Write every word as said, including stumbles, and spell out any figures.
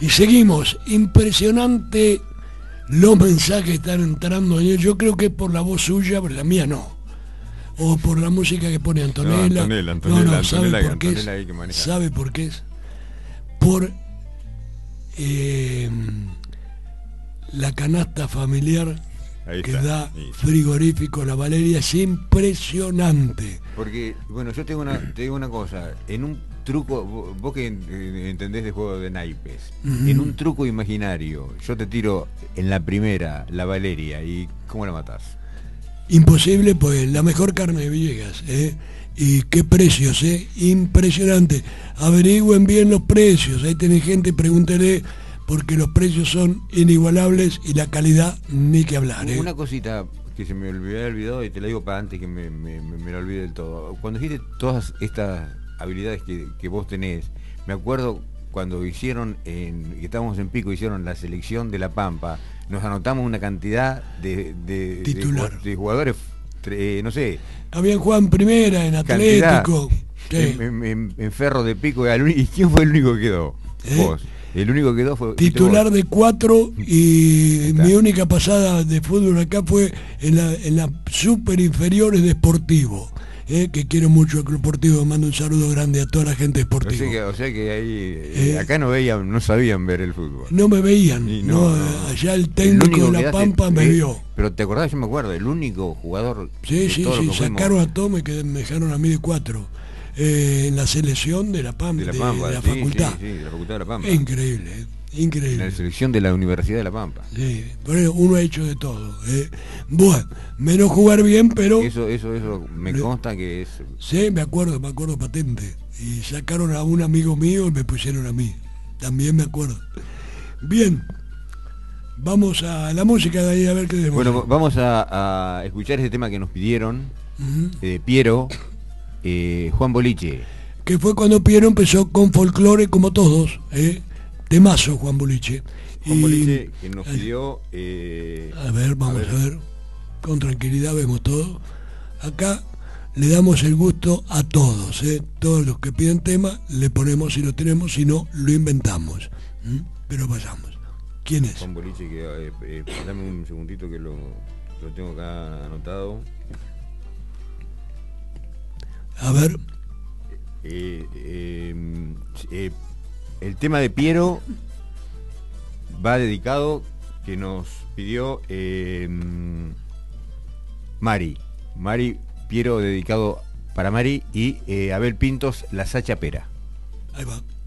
Y seguimos, impresionante los mensajes que están entrando. Yo creo que es por la voz suya, pero la mía no. O por la música que pone Antonella. No, Antonella, Antonella, no, no, Antonella, ¿sabe por qué Antonella es? que maneja. ¿Sabe por qué es? Por eh, la canasta familiar Ahí que está. da Sí. Frigorífico La Valeria. Es impresionante. Porque, bueno, yo tengo una, te digo una cosa, en un truco, vos, vos que eh, entendés de juego de naipes, Uh-huh. en un truco imaginario, yo te tiro en la primera la Valeria y ¿cómo la matás? Imposible, pues la mejor carne de Villegas, ¿eh? Y qué precios, ¿eh? Impresionante. Averigüen bien los precios. Ahí tenés gente, pregúntenle, porque los precios son inigualables y la calidad ni que hablar, ¿eh? Una cosita que se me había olvidado y te la digo para antes que me, me, me, me la olvide del todo. Cuando dijiste todas estas habilidades que, que vos tenés, me acuerdo cuando hicieron, en, que estábamos en Pico, hicieron la selección de La Pampa, nos anotamos una cantidad de, de, Titular. de, de jugadores, eh, no sé, Habían jugado en primera, en Atlético. Sí. en, en, en, en Ferro de Pico. ¿Y quién fue el único que quedó? ¿Eh? Vos. El único que quedó fue Titular vos. de cuatro, y Está. mi única pasada de fútbol acá fue en la, en las super inferiores de Sportivo, ¿eh? Que quiero mucho al Club Sportivo. Mando un saludo grande a toda la gente de O Sportivo. sea que, o sea que ahí, eh, Eh. acá no veían, no sabían ver el fútbol. No me veían, Y no, no, no. allá el El técnico único de La que hace- Pampa me eh, vio. Pero te acordás, yo me acuerdo, el único jugador. Sí, de sí, todos sí, los que fuimos sacaron a todos, me, quedé- me dejaron a mí de cuatro. Eh, en la selección de La Pampa, de de, La Pampa, de la sí, facultad. Sí, sí, de la facultad de La Pampa. Es increíble, eh, En increíble. la selección de la Universidad de La Pampa. Sí, pero uno ha hecho de todo. Eh. Bueno, menos jugar bien, pero Eso, eso, eso me Le- consta que es. sí, me acuerdo, me acuerdo patente. Y sacaron a un amigo mío y me pusieron a mí. También me acuerdo. Bien, vamos a la música de ahí a ver qué tenemos. Bueno, vamos a, a escuchar ese tema que nos pidieron, Ujú. de Piero, eh, Juan Boliche. Que fue cuando Piero empezó con folclore como todos, ¿eh? Temazo Juan Boliche. Juan Y- Boliche que nos pidió. Eh, A ver, vamos a ver. Con tranquilidad vemos todo. Acá le damos el gusto a todos, ¿eh? Todos los que piden tema, le ponemos si lo tenemos, si no, lo inventamos. ¿Mm? Pero vayamos. ¿Quién es? Juan Boliche, que eh, eh, dame un segundito que lo, lo tengo acá anotado. A ver, Eh, eh, eh, el tema de Piero va dedicado, que nos pidió eh, Mari. Mari Piero, dedicado para Mari, y eh, Abel Pintos, La Sacha Pera. ahí va.